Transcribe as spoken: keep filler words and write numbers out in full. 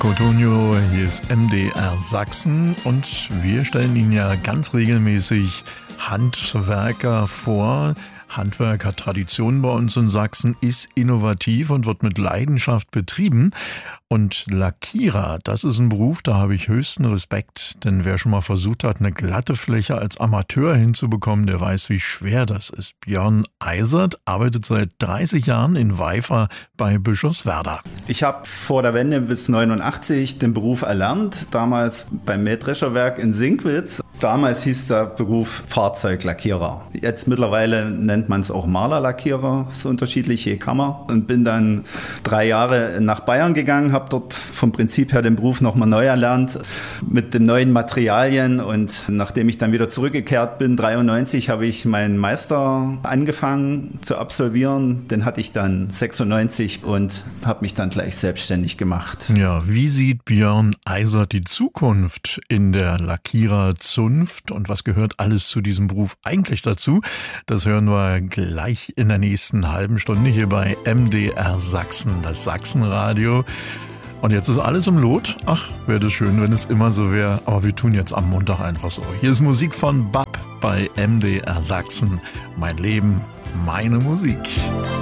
Cotonio, hier ist M D R Sachsen und wir stellen Ihnen ja ganz regelmäßig Handwerker vor. Handwerk hat Tradition bei uns in Sachsen, ist innovativ und wird mit Leidenschaft betrieben. Und Lackierer, das ist ein Beruf, da habe ich höchsten Respekt, denn wer schon mal versucht hat, eine glatte Fläche als Amateur hinzubekommen, der weiß, wie schwer das ist. Björn Eisert arbeitet seit dreißig Jahren in Weifer bei Bischofswerda. Ich habe vor der Wende bis neunundachtzig den Beruf erlernt, damals beim Mähdrescherwerk in Sinkwitz. Damals hieß der Beruf Fahrzeuglackierer. Jetzt mittlerweile nennt man es auch Malerlackierer, so unterschiedliche Kammer. Und bin dann drei Jahre nach Bayern gegangen, habe dort vom Prinzip her den Beruf nochmal neu erlernt mit den neuen Materialien. Und nachdem ich dann wieder zurückgekehrt bin, dreiundneunzig, habe ich meinen Meister angefangen zu absolvieren. Den hatte ich dann sechsundneunzig und habe mich dann gleich selbstständig gemacht. Ja, wie sieht Björn Eisert die Zukunft in der Lackiererzunft? Und was gehört alles zu diesem Beruf eigentlich dazu? Das hören wir gleich in der nächsten halben Stunde hier bei M D R Sachsen, das Sachsenradio. Und jetzt ist alles im Lot. Ach, wäre das schön, wenn es immer so wäre. Aber wir tun jetzt am Montag einfach so. Hier ist Musik von Bab bei M D R Sachsen. Mein Leben, meine Musik.